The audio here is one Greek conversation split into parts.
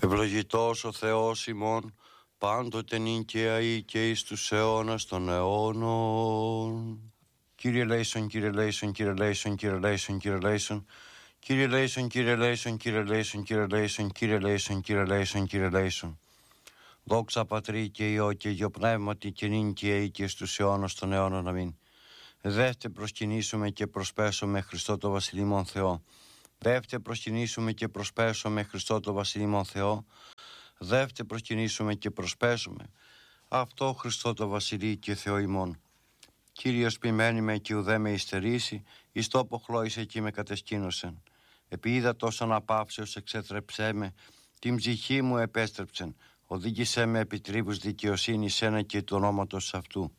Ευλογητός ο Θεός ημών, πάντοτε νυν και αεί και εις τους αιώνας των αιώνων. Κύριε Λέησον, Κύριε Λέησον, Κύριε Λέησον, Κύριε Λέησον, Κύριε Λέησον, Κύριε Λέησον, Κύριε Λέησον, Κύριε Λέησον, Κύριε Λέησον, Κύριε Λέησον, Κύριε Λέησον, Κύριε Λέησον. Δόξα Πατρί και Υιό και Υιό Πνεύματι και νυν και αεί και εις τους αιώνας των αιώνων. Αμήν. Δεύτε προσκυνήσουμε και προσπέσουμε Χριστό το Βασιλείμον Θεό. Δεύτε προσκυνήσουμε και προσπέσουμε Χριστό το Βασιλείμον Θεό. Δεύτε προσκυνήσουμε και προσπέσουμε αυτό Χριστό το Βασιλεί και Θεό ημών. Κύριος ποιμένη με και ουδέ με υστερήσει, εις τόπο χλώησε εκεί με κατεσκήνωσεν. Επί είδα τόσο αναπαύσεως εξέτρεψέ με, την ψυχή μου επέστρεψεν. Οδήγησέ με επί τρίβους δικαιοσύνης ένα και του ονόματος αυτού.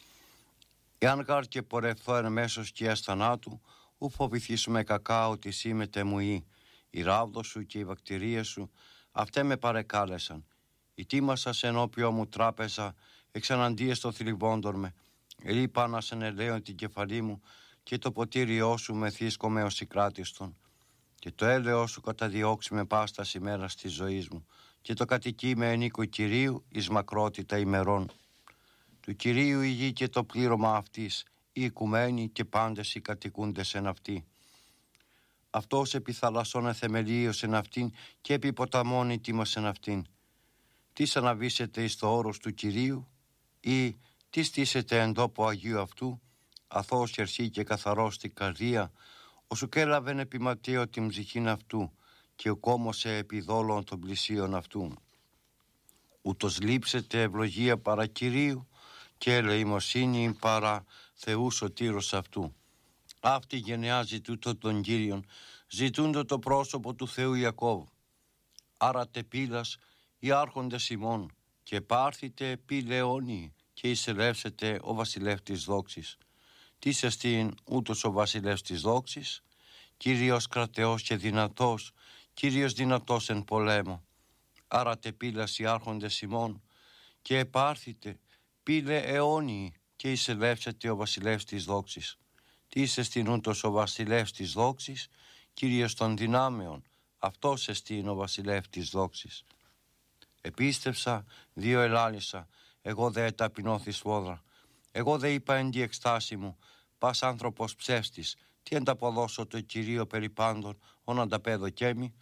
Εάν γάρ και πορευθώ εν μέσω σκιάς θανάτου, ου φοβηθήσουμε κακά ότι σήμεται μου η ράβδο σου και η βακτηρία σου, αυτέ με παρεκάλεσαν. Ετοίμασα σε ενώπιό μου τράπεζα, εξαναντίες το θλιβόντων με, ελείπανα σε ελαίον την κεφαλή μου, και το ποτήριό σου με θύσκομαι ως συγκράτιστον. Και το έλεος σου καταδιώξει με πάστας ημέρας της ζωής μου, και το κατοικεί με ενίκο Κυρίου εις μακρότητα ημερών. Του Κυρίου η γη και το πλήρωμα αυτής, οι οικουμένοι και πάντες οι κατοικούντες εν αυτή. Αυτός επί θαλασσών εθεμελίως εν αυτήν και επί ποταμών ητήμος εν αυτήν. Τι αναβήσετε εις το όρος του Κυρίου, ή τι στήσετε εν τόπο Αγίου αυτού, αθώος χερσί και καθαρός στην καρδία, ώσου και έλαβεν επιματέω την ψυχήν αυτού, και ουκόμωσε επί δόλων των πλησίων αυτού. Ούτως λείψετε ευλογία παρά Κυρίου, και ελεημοσύνη παρά Θεού σωτήρος αυτού. Αυτή γενεά ζητούτο τον Κύριον, ζητούντο το πρόσωπο του Θεού Ιακώβ. Άρα τεπίλας οι άρχοντες ημών, και πάρθητε επί λεόνι, και εισελεύσετε ο βασιλεύς της δόξης. Τίς εστίν ούτως ο βασιλεύς της δόξης, Κύριος κρατεός και δυνατός, Κύριος δυνατός εν πολέμο. Άρα τεπίλας οι άρχοντες ημών, και επάρθητε πήλε αιώνιοι, και εισελεύσετε ο βασιλεύς της δόξης. Τίς εστίν ούτως ο βασιλεύς της δόξης, Κύριος των δυνάμεων, αυτός εστίν ο βασιλεύς της δόξης. Επίστευσα, δύο ελάλησα, εγώ δε ταπεινώθη σφόδρα. Εγώ δε είπα εν τη εκστάση μου, πας άνθρωπος ψεύστης, τι ανταποδώσω το Κυρίο περί πάντων, ον ανταπέδω κέμι.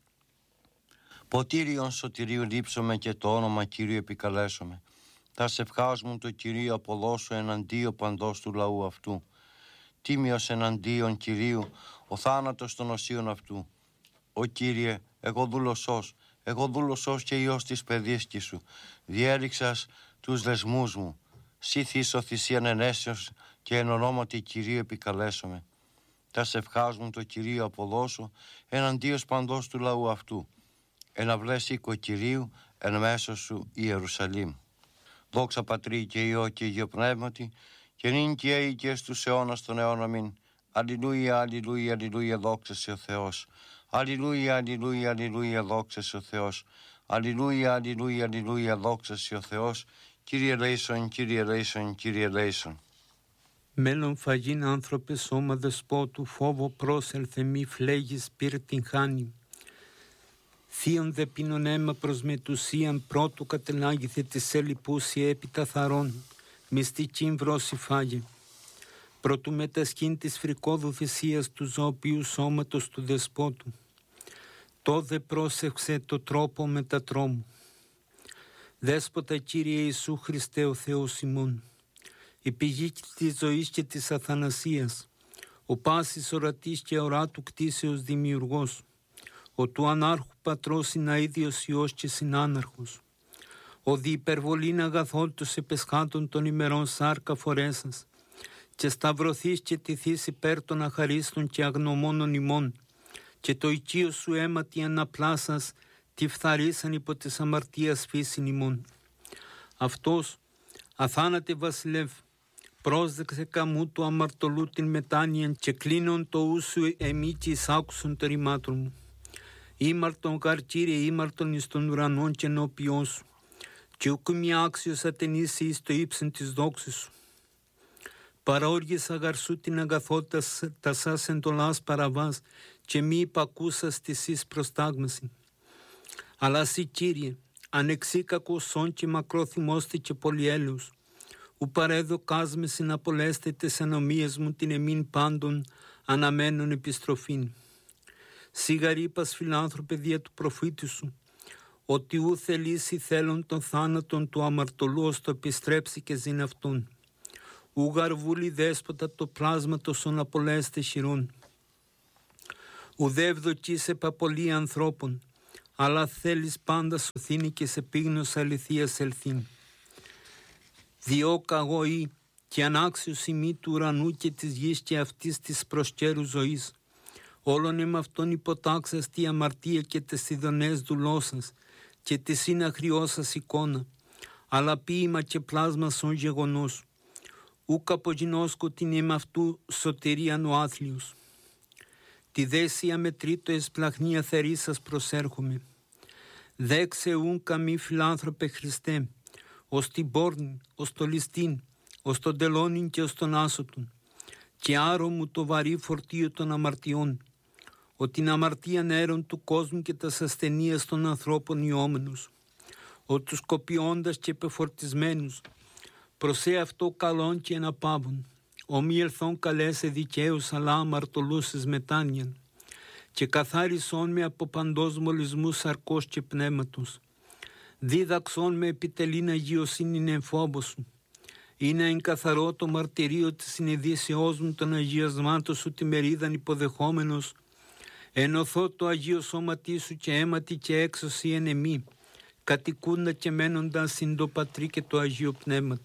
Ποτήριον σωτηρίου λείψομαι και το όνομα Κυρίου επικαλέσομαι. Τα σευχάς μου το Κυρίο αποδώσω εναντίον παντός του λαού αυτού. Τίμιος εναντίον Κυρίου, ο θάνατος των οσίων αυτού. Ο Κύριε, εγώ δούλωσος και Υιός της παιδίσκη σου, διέριξας τους δεσμούς μου. Σύ θύσω θυσίαν ενέσεως και εν ονόματι Κυρίου επικαλέσομαι. Τα σευχάς μου το Κυρίο αποδώσω εναντίον παντός του λαού αυτού. Εναυλές οίκο Κυρίου εν μέσω σου Ιερουσαλήμ. Δόξα Πατρί και Υιό και Υιό Πνεύματι, και νυν και αεί και στους αιώνας των αιώνων. Αμήν. Αλληλούια, αλληλούια, αλληλούια, δόξα σε ο Θεός. Αλληλούια, αλληλούια, αλληλούια, δόξα σε ο Θεός. Αλληλούια, αλληλούια, αλληλούια, δόξα σε ο Θεός. Κύριε Λέησον, Κύριε Λέησον, Κύριε Λέησον. Μέλλον φαγήν άνθρωπε σώμα δεσπότου, φόβο πρόσελθε μη φλέγεις πυρ την χάνη. Θείον δε πίνον αίμα προς μετουσίαν πρώτου κατελάγηθε της ελιπούσια έπειτα θαρών, μυστικήν βρώση φάγε. Προτού μετασκήν της φρικόδου θυσίας του ζώπιου σώματος του δεσπότου. Τόδε πρόσεξε το τρόπο μετατρόμου. Δέσποτα Κύριε Ιησού Χριστέ ο Θεός ημών, η πηγή της ζωής και της αθανασίας, ο πάσης ορατής και οράτου κτίσεως δημιουργός, ο του ανάρχου πατρός είναι αίδιος Υιός και συνάναρχος, ο δι υπερβολήν αγαθόλτος επεσχάτων των ημερών σάρκα φορέσας, και σταυρωθείς και τηθείς υπέρ των αχαρίστων και αγνωμόνων ημών, και το οικείο σου αίματι αναπλάσας, τη φθαρίσαν υπό της αμαρτίας φύσιν ημών. Αυτός, αθάνατε βασιλεύ, πρόσδεξε καμού του αμαρτωλού την μετάνοιαν και κλείνον το ούσου εμεί και εισάκουσον το ρημάτων μου. Ήμαρτον γαρ Κύριε, ήμαρτον εις των ουρανών και ενώπιόν σου, και ουκ μη άξιος ατενήσει εις το ύψεν της δόξης σου. Παραόργησα γαρ σου την αγαθότητα τα σας εντολάς παραβάς, και μη υπακούσας της εις προστάγμαση. Αλλά σύ, Κύριε, ανεξίκακος σον και μακρόθυμώστε και πολυέλεος, ου παρέδοκάς με συναπολέστε τες ανομίες μου την εμήν πάντων αναμένων επιστροφήν. Σιγαρήπας φιλάνθρωπε δια του προφήτη σου, ότι ου θελήσει θέλων των θάνατων του αμαρτωλού ως το επιστρέψει και ζήν αυτόν. Ου γαρβούλη δέσποτα το πλάσματος ον απολέστε χειρών. Ουδέ ευδοκείς επαπολή ανθρώπων, αλλά θέλεις πάντα σωθήνη και σε πίγνος αληθείας ελθήν. Διώκα εγώ ή και ανάξιος ημί του ουρανού και της γης και αυτής της προσκέρου ζωής. Όλον εμ' αυτόν υποτάξας τη αμαρτία και τες ειδονές δουλώσας και τη συναχριώσας εικόνα, αλλά ποίημα και πλάσμα σον γεγονός. Ούκ απογινώσκω την εμ' αυτού σωτηρίαν ο άθλιος. Τη δέσια με τρίτο εσπλαχνία θερίσας προσέρχομαι. Δέξε ούν καμή φιλάνθρωπε Χριστέ, ως την πόρνη, ως το ληστήν, ως τον τελώνην και ως τον άσωτον, και άρω μου το βαρύ φορτίο των αμαρτιών, ότι την αμαρτίαν έρων του κόσμου και τας ασθενείας των ανθρώπων ιόμενους, ότι τους κοπιώντας και πεφορτισμένους, προσέ αυτό καλόν και εναπάβων, ομοι ελθόν καλέσε δικαίους αλλά αμαρτωλούς εις μετάνοιαν, και καθάρισόν με από παντός μολυσμούς σαρκός και πνεύματος. Δίδαξόν με επιτελήν αγιοσύνην εν φόβο σου, είναι εν καθαρό το μαρτυρίο της συνειδήσεώς μου των αγιασμάτων σου τη μερίδαν υποδεχόμενος, ενωθώ το Αγίο Σώματί σου και αίματι και έξωση εν εμή, κατοικούντα και μένοντα συν το Πατρί και το Αγίο Πνεύματι.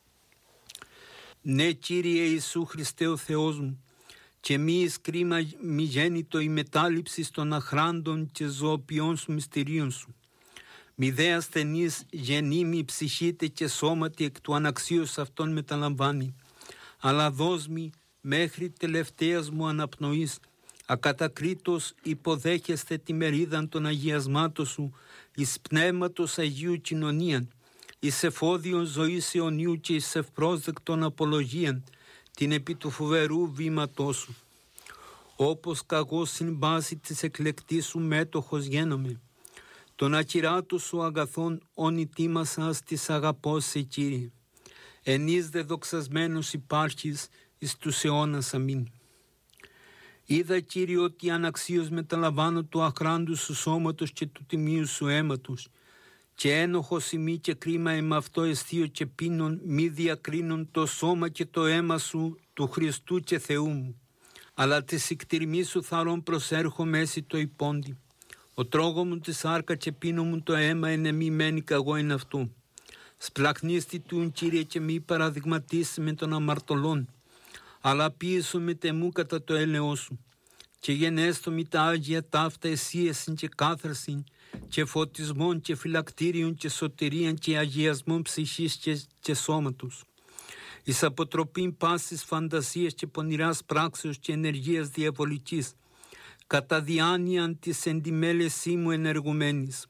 Ναι, Κύριε Ιησού Χριστέ ο Θεός μου, και μη εις κρίμα μη γέννητο η μετάληψη των αχράντων και ζωοποιών σου μυστηρίων σου. Μη δε ασθενής γεννήμη ψυχήτε και σώματι εκ του αναξίως αυτών μεταλαμβάνει, αλλά δώσ' μη μέχρι τελευταίας μου αναπνοής, ακατακρίτως υποδέχεστε τη μερίδαν των αγιασμάτων σου, εις πνεύματος Αγίου κοινωνίαν, εις εφόδιον ζωής αιωνίου και εις ευπρόσδεκτον απολογίαν, την επί του φοβερού βήματός σου. Όπως καγώ συν βάση της εκλεκτής σου μέτοχος γένομαι, τον ακυράτου σου αγαθών ονειτήμασας της αγαπώς σε Κύριε. Ενείς δε δοξασμένος υπάρχεις εις τους αιώνας αμήν. Είδα, Κύριε, ότι αναξίως μεταλαμβάνω του αχράντου σου σώματος και του τιμίου σου αίματος, και ένοχος ημί και κρίμα εμ' αυτό εστίο και πίνων μη διακρίνων το σώμα και το αίμα σου του Χριστού και Θεού μου. Αλλά τη συκτηρμή σου θαρών προσέρχω μέση το υπόντι. Ο τρόγο μου τη σάρκα και πίνω μου το αίμα εν εμή μένει καγώ εν αυτού. Σπλαχνίστη τούν, Κύριε, και μη παραδειγματίσει με των αμαρτωλών, αλλά πίεσο με τεμού κατά το έλεό σου. Και γενέστο μη τα Άγια ταύτα εσύεσιν και κάθαρσιν και φωτισμόν και φυλακτήριον και σωτηρίαν και αγιασμόν ψυχής και σώματος. Εις αποτροπήν πάσης φαντασίας και πονηράς πράξεως και ενεργείας διαβολικής, κατά διάνοιαν της εντιμέλεσή μου ενεργουμένης.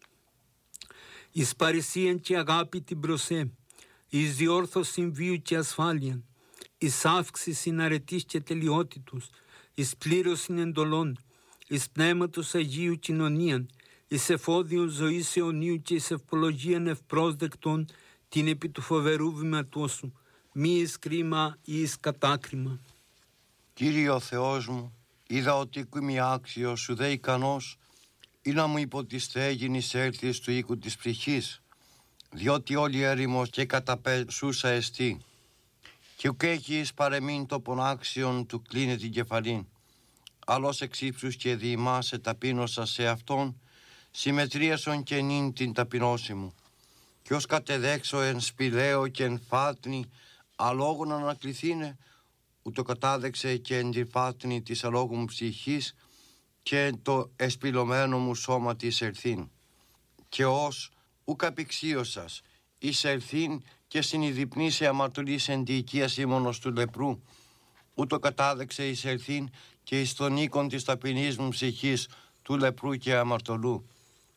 Εις παρησίαν και αγάπη την προσέ, εις διόρθωσιν βίου και ασφάλειαν, εις αύξησιν αρετής και τελειότητος, εις πλήρωσιν εντολών, εις πνεύματος Αγίου κοινωνίαν, εις εφόδιον ζωής αιωνίου και εις ευπολογίαν ευπρόσδεκτον την επί του φοβερού βήματός σου, μη εις κρίμα ή εις κατάκριμα. Κύριε ο Θεός μου, είδα ότι είμαι άξιος σου δε ικανός ή να μου υποτιστέγινης έρθεις του οίκου της ψυχής, διότι όλη έρημος και καταπεσούσα εστί. Και ουκ έχεις παρεμήν το πονάξιον του κλείνε την κεφαλήν, άλλος εξ ύψους και διημάσαι ταπείνωσα σε αυτόν, συμμετρίασον και νυν την ταπεινώση μου. Και ως κατεδέξω εν σπηλαίο και εν φάτνη, αλόγων ανακληθήνε, ούτω κατάδεξε και εν τη φάτνη της αλόγου μου ψυχής και το εσπηλωμένο μου σώμα της ερθήν. Και ως ουκ απηξίωσας, εις ερθήν και συνειδηπνήσε αμαρτωλής εν τη οικίας ήμωνος του λεπρού, ούτω κατάδεξε εις ερθήν και εις τον οίκον της ταπεινής μου ψυχής του λεπρού και αμαρτωλού.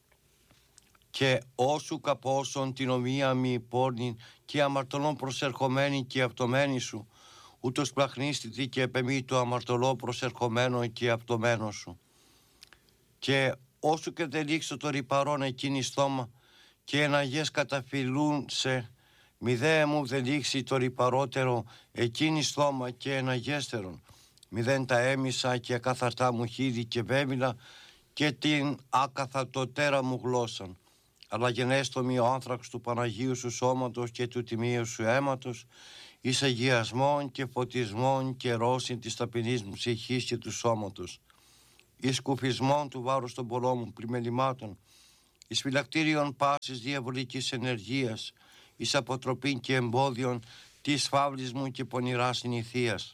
Και όσου καπόσον την ομοία μη πόρνην και αμαρτωλών προσερχομένη και αυτομένη σου, ούτως πλαχνίστητη και επεμή το αμαρτωλό προσερχομένο και αυτομένο σου. Και όσο και δεν λήξω το ρυπαρόν εκείνη στόμα και εναγές καταφυλούν σε, μη δε μου δεν λήξει το ρυπαρότερο εκείνη στόμα και εναγέστερον, μη δεν τα έμισα και ακαθαρτά μου χείλη και βέμιλα και την ακαθαρτοτέρα μου γλώσσαν. Αλλά γενέστομη ο άνθραξ του Παναγίου σου σώματος και του τιμίου σου αίματος, εις αγιασμών και φωτισμών και ρώσιν της ταπεινής μου ψυχής και του σώματος, εις κουφισμών του βάρους των πολλών μου πλημελημάτων, εις φυλακτήριον πάσης διαβολικής ενεργείας, εις αποτροπήν και εμπόδιον της φαύλης μου και πονηράς συνηθείας,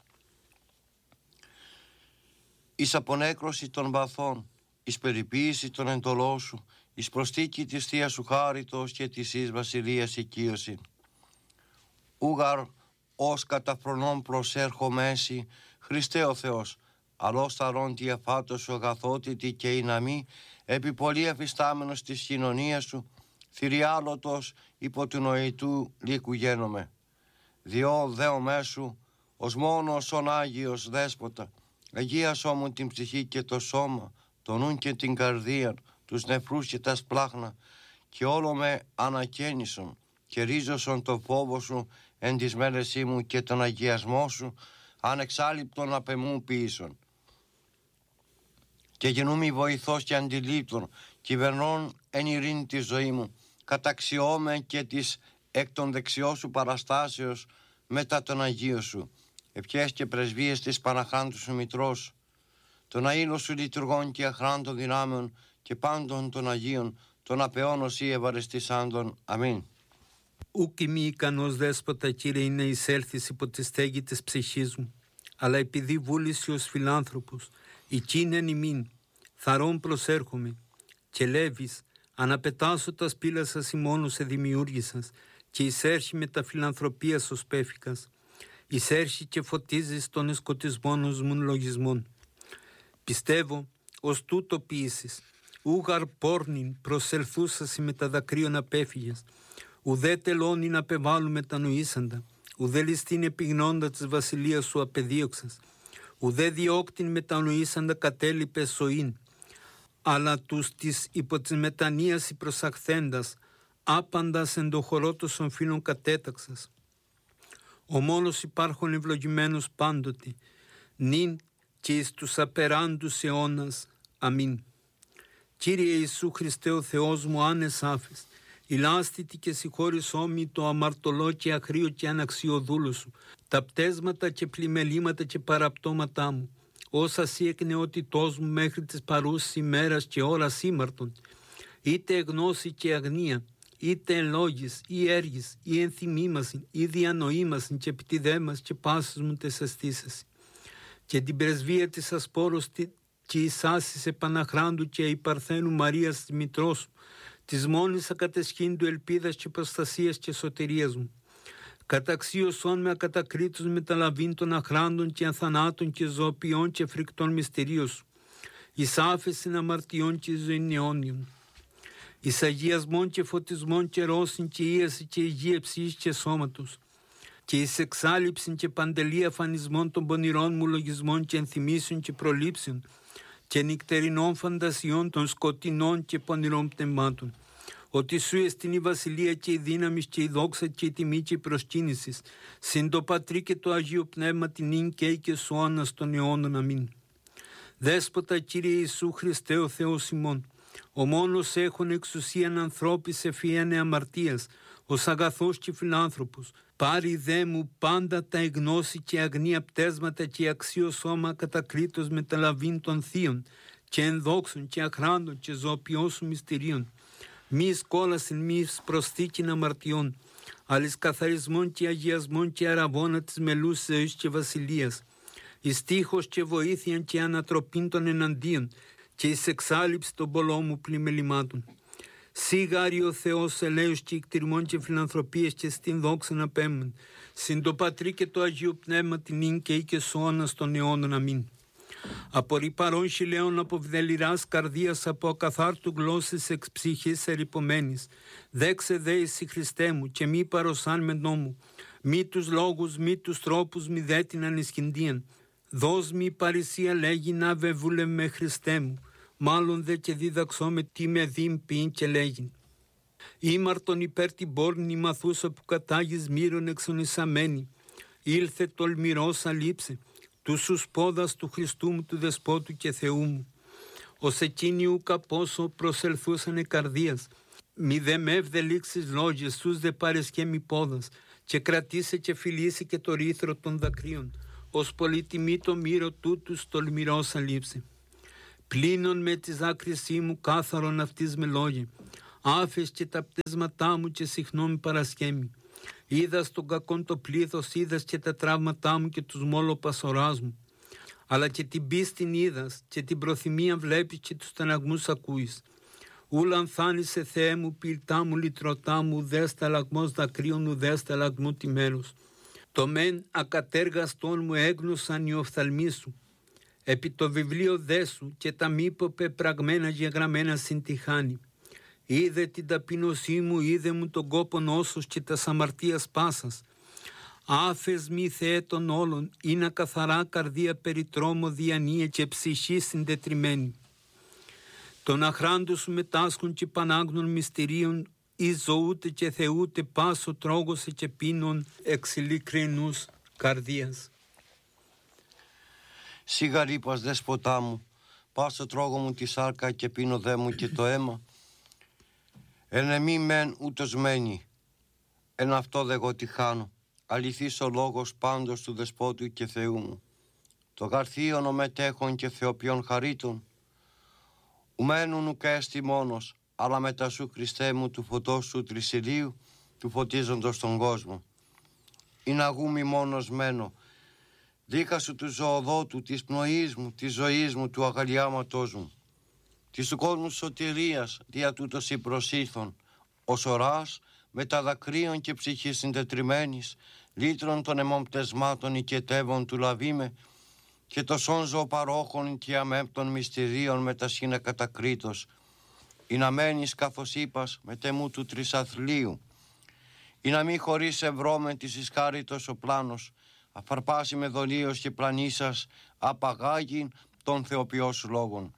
εις απονέκρωση των βαθών, εις περιποίηση των εντολών σου, εις προστίκη της θείας σου χάριτος και της εις βασιλείας οικείωση. Ούγαρ ως καταφρονών προσέρχομέσι, Χριστέ ο Θεός, αλλός θαρών τη αφάτος σου αγαθότητη και η ναμή, επί πολύ αφιστάμενος της κοινωνίας σου, θηριάλωτος υπό του νοητού λύκου γένομαι. Διό δέο μέσου, ως μόνος ον Άγιος Δέσποτα, αγίασό μου την ψυχή και το σώμα, το νουν και την καρδία, τους νεφρούς και τα σπλάχνα, και όλο με ανακαίνισον, και ρίζωσον το φόβο σου εν της μέλεσή μου και τον αγιασμό σου, ανεξάλληπτον απεμού ποιήσον. Και γενούμι βοηθός και αντιλήπτων, κυβερνών εν ειρήνη τη ζωή μου, καταξιώμε και της εκ των δεξιών σου παραστάσεως μετά τον Αγίο σου, ευχές και πρεσβείες της Παναχράντου σου Μητρός, των αήλων σου λειτουργών και αχράντων δυνάμεων και πάντων των Αγίων, των απεών οσί ευαρεστήσαντων. Αμήν. Ούκ ημί ικανός Δέσποτα, Κύριε, είναι εισέλθεις υπό τη στέγη της ψυχής μου, αλλά επειδή βούληση ως φιλάνθρωπος, εκείνεν ημίν, θαρών προσέρχομαι, και λέβεις, αναπετάσω τα σπήλα σας ημώνου σε δημιούργησας, και εισέρχει με τα φιλανθρωπίας ως πέφικας, εισέρχει και φωτίζεις των εσκοτισμόνος μου λογισμών. Πιστεύω, ως τούτο ποιήσεις, ούγαρ πόρνην προσελθούσασι με τα δακρύων απέφυγες, ουδέ τελώνην απεβάλλου μετανοήσαντα, ουδέ ληστήν επιγνώντα της βασιλείας σου απεδίωξας, ουδέ διώκτην μετανοήσαντα κατέλειπες σοήν, αλλά τους της υπό της μετανοίας προσαχθέντας, άπαντας εν το χορό των φίλων κατέταξας. Ο μόνος υπάρχον ευλογημένος πάντοτε, νυν και εις τους απεράντους αιώνας. Αμήν. Κύριε Ιησού Χριστέ ο Θεός μου, άνες άφες, ηλάστητη και συγχώρησό μη το αμαρτωλό και αχρίο και αναξιοδούλο σου, τα πτέσματα και πλημελήματα και παραπτώματά μου, όσα σύ εκ νεότητός μου μέχρι της παρούσης ημέρας και ώρας ήμαρτον, είτε γνώση και αγνία, είτε εν λόγης ή έργης ή ενθυμήμασιν ή διανοήμασιν και επιτιδέμας και πάσης μου τες αισθήσεις, και την πρεσβεία της ασπόρος και εις άσης επαναχράντου και η Παρθένου Μαρίας της Μητρός σου, της μόνης ακατεσχύντου ελπίδας και προστασίας και σωτηρίας μου. Καταξίωσόν με ακατακρίτους μεταλαβήν των αχράντων και αθανάτων και ζωοποιών και φρικτών μυστηρίων σου, εις άφεσιν αμαρτιών και ζωήν αιώνιων, εις αγιασμών και φωτισμών και ρώσιν και ίαση και υγεία ψυχής και σώματος, και εις εξάλληψιν και παντελή αφανισμών των πονηρών μου λογισμών και ενθυμίσεων και προλήψεων και νυκτερινών φαντασιών των σκοτεινών και πονηρών πνευμάτων, ότι σου εστιν η βασιλεία και η δύναμη και η δόξα και η τιμή και η προσκύνηση, συν το Πατρί και το Αγίο Πνεύμα την νυν και σου άνας των αιώνων. Αμήν. Δέσποτα, Κύριε Ιησού Χριστέ ο Θεός ημών, ο μόνος έχων εξουσίαν ανθρώπης ευφυένε αμαρτίας, ως αγαθός και φιλάνθρωπος, πάρει δε μου πάντα τα εγνώση και αγνία πτέσματα και αξίο σώμα κατακρίτως μεταλαβήν των θείων και ενδόξων και αχράντων και ζωοποιών σου μυστηρίων, μη σκόλασιν μη προσθήκην αμαρτιών, αλλά καθαρισμών και αγιασμών και αραβώνα της μελούς ζωής και βασιλείας, εις τείχος και βοήθειαν και ανατροπήν των εναντίον και εις εξάλληψη των πολλών μου πλημελημάτων. Σίγαρη ο Θεός ελέους και εκτιρμών και φιλανθρωπίες και στην δόξαν απέμεν, συν το Πατρί και το Αγίο Πνεύμα την νυν και σώανας των αιώνων. Αμήν. Από ρυπαρών χιλέων, από βδελιράς καρδίας, από ακαθάρτου γλώσσης εξ ψυχής ερυπωμένης, δέξε δε εσύ Χριστέ μου και μη παροσάν με νόμου, μη τους λόγους, μη τους τρόπους, μη δε την ανισχυντίαν. Δώσ' μη παρησία λέγει να βεβούλευ με Χριστέ μου, Μάλλον δε και δίδαξό με τι με δίν ποιήν και λέγειν. Ήμαρτον υπέρ την πόρνη μαθούσα που κατάγεις μύρων εξονισαμένη. Ήλθε τολμηρός αλείψε, του σου πόδας του Χριστού μου, του Δεσπότου και Θεού μου. Ως εκείνοι ουκα πόσο προσελθούσανε καρδίας, μη δε με ευδελίξεις λόγες, σους δε πάρες και μη πόδας, και κρατήσε και φιλήσει και το ρήθρο των δακρύων, ως πολυτιμή το μύρο τούτους τολμηρός αλείψε. Πλύνων με τις άκρησή μου κάθαρον αυτής με λόγια, άφες και τα πτέσματά μου και συχνών παρασκέμι. Είδας τον κακόν το πλήθος, είδας και τα τραύματά μου και τους μόλο πασοράς μου. Αλλά και την πίστην είδας και την προθυμία βλέπεις και τους στεναγμούς ακούεις. Ούλαν θάνησε Θεέ μου, πυρτά μου, λυτρωτά μου, ουδέστα λαγμός δακρύων, ουδέστα λαγμού τη μέρος. Το μεν ακατέργαστον μου έγνωσαν οι οφθαλμοί σου. Επί το βιβλίο δέσου και τα μήπω πεπραγμένα γεγραμμένα συν τη χάνη. Είδε την ταπείνωσή μου, είδε μου τον κόπον όσος και τα αμαρτίας πάσας. Άφες μη Θεέ των όλων, είναι καθαρά καρδία περιτρόμο διανία και ψυχή συντετριμένη. Τον αχράντου σου μετάσχουν και πανάγνων μυστηρίων, ή ζωούτε και θεούτε πάσο τρόγωσε και πίνων εξ ειλικρινούς καρδίας. Σιγά ρήπας δέσποτά μου, πάσο τρώγω μου τη σάρκα και πίνω δε μου και το αίμα. Εν εμή μεν ούτως μένει, εν αυτό δε εγώ τη χάνω. Αληθής ο λόγος πάντως του Δεσπότου και Θεού μου. Το γαρθίον ο μετέχων και θεοποιών χαρίτων. Ουμένουν ουκ έστι μόνος, αλλά μετά σου Χριστέ μου του φωτός σου τρισιλίου, του φωτίζοντος τον κόσμο. Είναι αγούμι μόνος μένω, δίκα σου του ζωοδότου, της πνοής μου, της ζωής μου, του αγαλιάματός μου. Της του κόσμου σωτηρίας, δια τούτος η προσήλθον, ως οράς, με τα δακρύων και ψυχή συντετριμένης, λύτρων των αιμοπτεσμάτων οικετεύων του λαβήμε, και το σόνζο παρόχων και αμέμπτων μυστηρίων με τα σχήνα κατακρίτως, ή να μένεις καθώς είπας με τεμού του τρισαθλίου, ή να μη χωρίς ευρώμεν της ισχάριτος ο πλάνος, αφαρπάσει με δολίος και πλανήσας, απαγάγει των θεοποιό σου λόγων.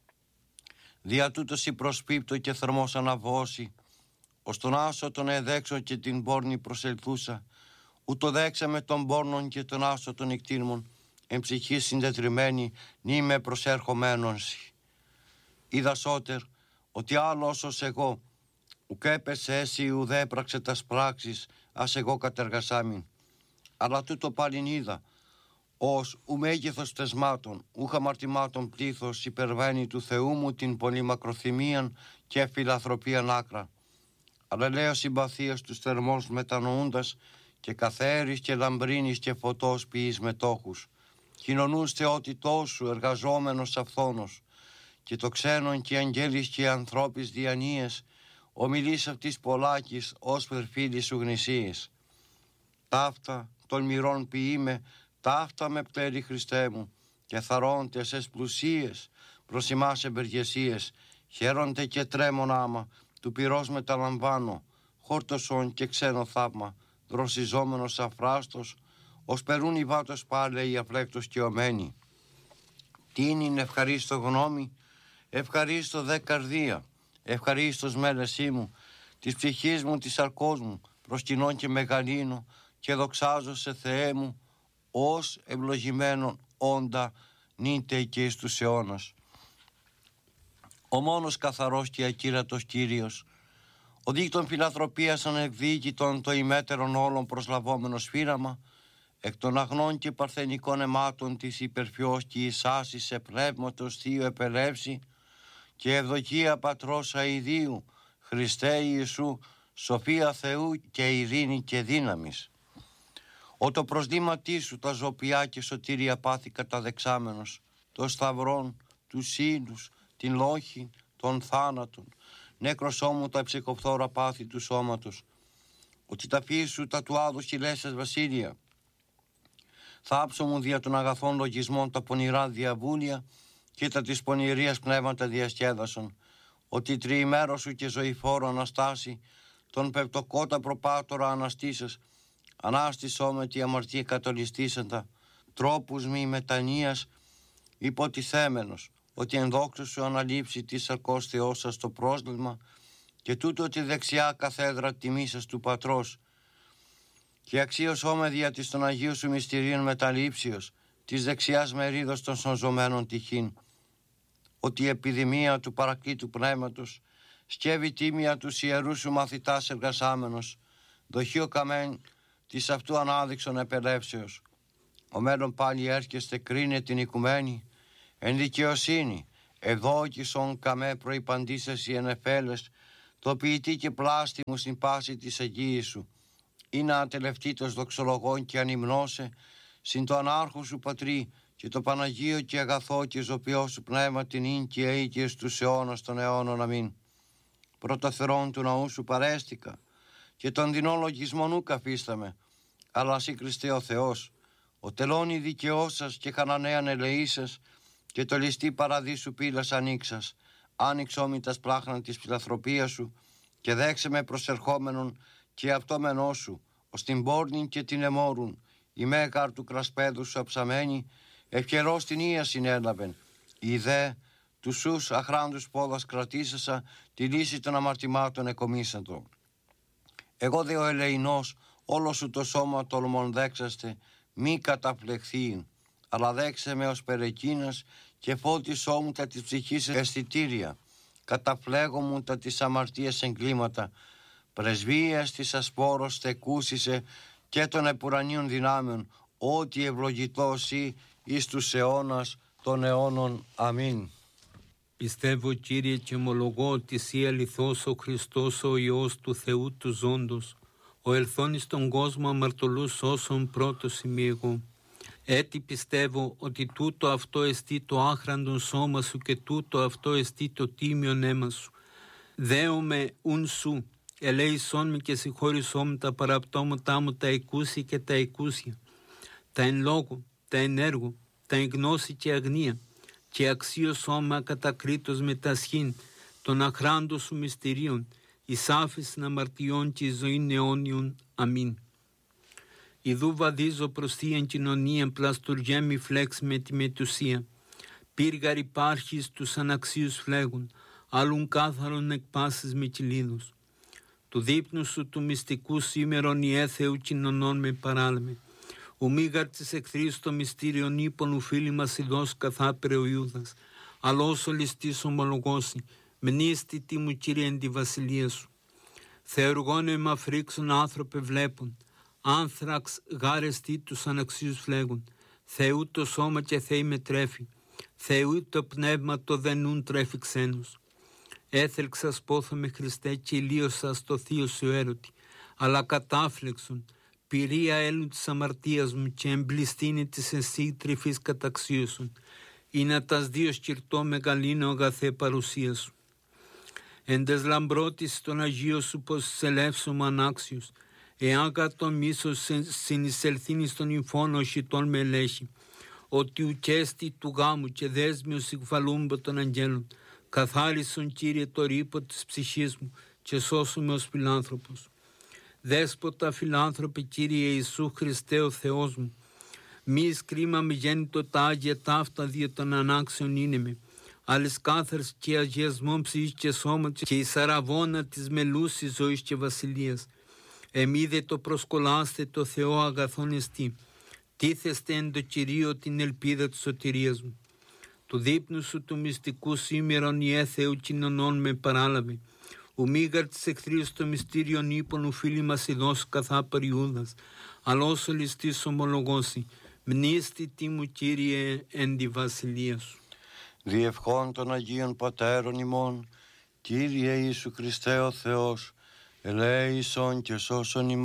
Δια τούτος η προσπίπτω και θερμός αναβώσει, ως τον άσο τον εδέξω και την πόρνη προσελθούσα, ούτω δέξα με τον πόρνον και τον άσο των εκτήρμων, εν ψυχή συντετριμένη, νη με προσέρχομένονσι. Είδα σώτερ, ότι άλλο όσος εγώ, ουκ έπεσε έσυ ουδέ έπραξε τας πράξεις, ας εγώ κατεργασάμιν. Αλλά τούτο πάλιν είδα, ως ου μέγεθος τεσμάτων, ου χαμαρτημάτων πλήθος υπερβαίνει του Θεού μου την πολύ μακροθυμίαν και φιλανθρωπίαν άκρα. Αλλά λέω συμπαθίας τους θερμός μετανοούντας και καθαίρης και λαμπρίνης και φωτός ποιείς μετόχους. Κοινωνούς θεότητός σου εργαζόμενος αυθόνος και το ξένον και αγγέλης και ανθρώπης διανοίες, ομιλείς αυτής πολλάκης ως περφίλης σου γνησίες. Ταύτα των μυρών ποιείμαι, ταύτα με πτέρι Χριστέ μου, και θαρώνται εσες πλουσίες προς ημάς εμπεργεσίες, χαίρονται και τρέμον άμα, του πυρός μεταλαμβάνω, χόρτωσον και ξένο θαύμα, δροσιζόμενος αφράστος, ως περούν οι βάτος πάλε οι αφλέκτος και ομένοι. Τι είναι ευχαρίστω γνώμη, ευχαρίστω δε καρδία, ευχαρίστως μέλεσή μου, της ψυχής μου, της σαρκός μου, προσκυνών και μεγαλύνω, και δοξάζω σε Θεέ μου, ως ευλογημένον όντα νύτε και εις τους αιώνας. Ο μόνος καθαρός και ακύρατος Κύριος, ο δίκτων φιλανθρωπίας ανεκδίκητον το ημέτερον όλων προσλαβόμενο σφύραμα, εκ των αγνών και παρθενικών αιμάτων της υπερφιός και εις άσης σε πνεύματος θείο επελεύση, και ευδοκία Πατρός αηδίου, Χριστέ Ιησού, σοφία Θεού και ειρήνη και δύναμης. Ο το προσδήματί σου τα ζωπιά και σωτήρια πάθη καταδεξάμενος, το σταυρόν, τους σύλλους, την λόχη, των θάνατων, νέκρος ώμου τα ψυχοφθόρα πάθη του σώματος, ότι τα φύση σου τα του άδου χιλέσσες βασίλεια. Θάψω μου δια των αγαθών λογισμών τα πονηρά διαβούλια και τα της πονηρίας πνεύματα διασκέδασον, ότι τριημέρο σου και ζωηφόρο Αναστάση, τον πεπτοκότα προπάτορα αναστήσες, ανάστησό με τη αμαρτία κατολιστήσαντα, τρόπους μη μετανοίας υποτιθέμενος, ότι εν δόξα σου αναλείψει τη σαρκός Θεός σας το πρόσλημα και τούτο τη δεξιά καθέδρα τιμή σας του Πατρός και αξίωσόμε δια της των Αγίου σου μυστηρίων μεταλήψεως της δεξιάς μερίδος των σωζωμένων τυχήν, ότι η επιδημία του παρακλήτου πνεύματος σκεύει τίμια τους ιερούς σου μαθητάς εργασάμενος, δοχείο καμέν της αυτού ανάδειξον επελεύσεως. Ο μέλλον πάλι έρχεστε κρίνε την οικουμένη, εν δικαιοσύνη, ευδόκησον καμέ προϋπαντήσεσαι εν εφέλες, το ποιητή και πλάστη μου στην πάση της εγγύης σου, ή να ατελευτήτως δοξολογών και ανυμνώσε, συν το ανάρχο σου Πατρί και το Παναγίο και αγαθό και ζωπιό σου πνεύμα την ίν και αίκαιες τους αιώνας των αιώνων αμήν. Πρωτοθερών του ναού σου παρέστηκα και των δεινών λογισμών ου καφίσταμε, αλλά σύ Χριστέ ο Θεός, ο τελώνει δικαιός σας και χανανέαν ελεήσας και το ληστή παραδείσου πύλας ανοίξας, άνοιξόμη τας πλάχνα της φιλανθρωπίας σου και δέξε με προσερχόμενον και αυτόμενό σου, ως την πόρνη και την εμόρουν, η μέγαρ του κρασπέδου σου αψαμένη, ευχερός την ία συνέλαβεν, η δε του σους αχράντους πόδας κρατήσασα, τη λύση των αμαρτημάτων εκομίσαντο. Εγώ δε ο ελεηνός, όλο σου το σώμα τολμών δέξαστε, μη καταφλεχθείν, αλλά δέξε με ως περεκίνας και φώτισό μου τα της ψυχής αισθητήρια, καταφλέγω μου τα της αμαρτίας εγκλήματα, πρεσβείας της ασπόρος θεκούσισε και των επουρανίων δυνάμεων, ότι ευλογητός ή εις τους αιώνας των αιώνων. Αμήν. Πιστεύω, Κύριε, και ομολογώ ότι Εσύ αληθώς ο Χριστός, ο Υιός του Θεού του ζώντος, ο ελθόν εις τον κόσμο αμαρτωλούς σώσον πρώτος ημί εγώ. Έτσι πιστεύω ότι τούτο αυτό εστί το άχραντον σώμα σου και τούτο αυτό εστί το τίμιον αίμα σου. Δέομαι ουν σου, ελέησόν με και συγχώρησόν με τα παραπτώματά μου τα εκούσια και τα εκούσια, τα εν λόγω, τα εν έργο, τα εν γνώση και αγνία, και αξίωσόν με ακατακρίτως με τα σχήν των αχράντων σου μυστηρίων, εις άφησιν αμαρτιών και εις ζωήν αιώνιον. Αμήν. Ιδού βαδίζω προς θείαν κοινωνίαν, πλαστουργέμι φλέξ με τη μετουσία. Πύργαρ υπάρχεις τους αναξίους φλέγουν, άλλουν κάθαρον εκπάσεις με κυλίδους. Του δείπνου σου του μυστικού σήμερον η έθεου κοινωνών με παράλμε. Ο μήγαρ της εχθρής το μυστήριον ύπον ου φίλοι μας ειδός καθάπερε ο Ιούδας. Αλλός ο ληστής ομολογώσει, μνήστη τι μου Κύριε εν τη βασιλεία σου. Θεοργών εμαφρίξουν άνθρωπε βλέπουν, άνθραξ γάρες τι τους αναξίους φλέγουν. Θεού το σώμα και Θεή με τρέφει, Θεού το πνεύμα το δενούν τρέφει ξένους. Έθελξας πόθαμε Χριστέ και ηλίωσας το θείο σου έρωτη, αλλά κατάφλεξον, πυρία έλουν της αμαρτίας μου και εμπληστήνει της εσύ τρυφής καταξίωσον, ή να τας δύο σκυρτώ μεγαλύνω αγαθέ παρουσία σου. Εν τες λαμπρότης των Αγίων σου πως σελεύσομαι ανάξιος, εάν κατ' τον μίσος συνεισελθύνει στον υφόνο οσιτών με ελέγχει, ότι ουκέστη του γάμου και δέσμιος συγφαλούμπο των αγγέλων, καθάρισον Κύριε το ρήπο της ψυχής μου και σώσουμε ως φιλάνθρωπος. Δέσποτα φιλάνθρωπε Κύριε Ιησού Χριστέ ο Θεός μου, μη εις κρίμα μη γέννητο τα Άγια ταύτα δια των ανάξεων είναι με, άλλες κάθαρς και αγιασμών ψυχής και σώματος και εις αραβώνα της μελούσης ζωής και βασιλείας. Εμεί δε το προσκολάστε το Θεό αγαθόν εστί, τίθεστε εν το Κυρίο την ελπίδα της σωτηρίας μου. Του δείπνου σου του μυστικού σήμερον η έθεου κοινωνών με παράλαβε. Ο μήγαρ της εχθρίας το μυστήριον ύπον ο φίλοι μας ειδός καθάπερ Ιούδας, αλλά όσο ληστής ομολογώσει, μνήστη τι μου Κύριε εν τη βασιλεία σου. Διευχών των Αγίων Πατέρων ημών, Κύριε Ιησού Χριστέ ο Θεός, ελέησον και σώσον ημών.